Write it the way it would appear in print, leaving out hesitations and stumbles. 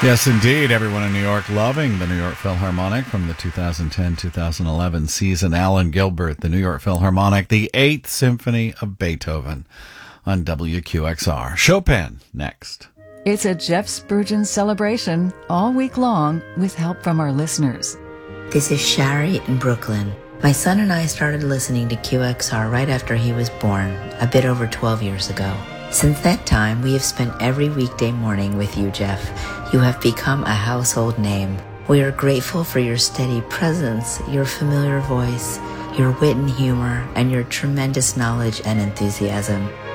Yes, indeed. Everyone in New York loving the New York Philharmonic from the 2010-2011 season. Alan Gilbert, the New York Philharmonic, the Eighth Symphony of Beethoven on WQXR. Chopin next. It's a Jeff Spurgeon celebration all week long with help from our listeners. This is Shari in Brooklyn. My son and I started listening to QXR right after he was born, a bit over 12 years ago. Since that time, we have spent every weekday morning with you, Jeff. You have become a household name. We are grateful for your steady presence, your familiar voice, your wit and humor, and your tremendous knowledge and enthusiasm.